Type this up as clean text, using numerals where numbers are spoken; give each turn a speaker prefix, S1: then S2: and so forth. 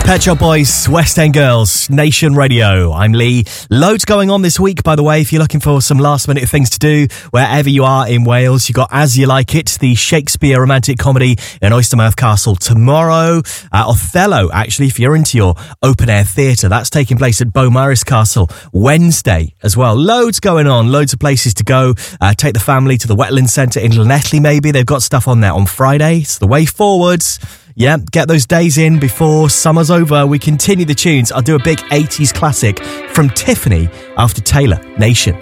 S1: Pet Shop Boys, West End Girls, Nation Radio. I'm Lee. Loads going on this week, by the way, if you're looking for some last-minute things to do, wherever you are in Wales. You've got As You Like It, the Shakespeare romantic comedy in Oystermouth Castle tomorrow. Othello, actually, if you're into your open-air theatre, that's taking place at Beaumaris Castle Wednesday as well. Loads going on, loads of places to go. Take the family to the Wetlands Centre in Llanelli, maybe. They've got stuff on there on Friday. It's the way forwards. Yeah, get those days in before summer's over. We continue the tunes. I'll do a big 80s classic from Tiffany after Taylor. Nation.